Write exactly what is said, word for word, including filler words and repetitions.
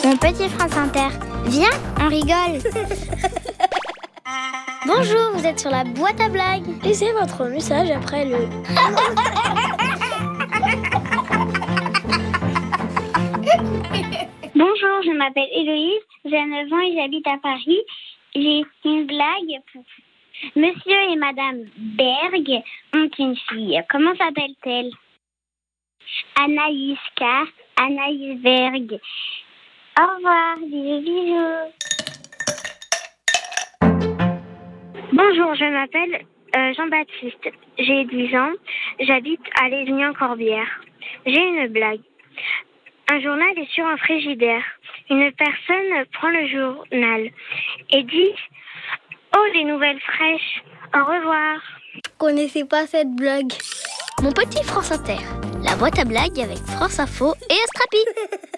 Mon petit France Inter, viens, on rigole. Bonjour, vous êtes sur la boîte à blagues. Laissez votre message après le... Bonjour, je m'appelle Héloïse, j'ai neuf ans et j'habite à Paris. J'ai une blague pour vous. Monsieur et Madame Berg ont une fille. Comment s'appelle-t-elle? Anaïska, Anaïs Berg. Au revoir, bisous, bisous. Bonjour, je m'appelle euh, Jean-Baptiste. J'ai dix ans, j'habite à Lézignan-Corbière. J'ai une blague. Un journal est sur un frigidaire. Une personne prend le journal et dit « Oh, des nouvelles fraîches, au revoir !» Je connaissais pas cette blague. Mon petit France Inter, la boîte à blagues avec France Info et Astrapi.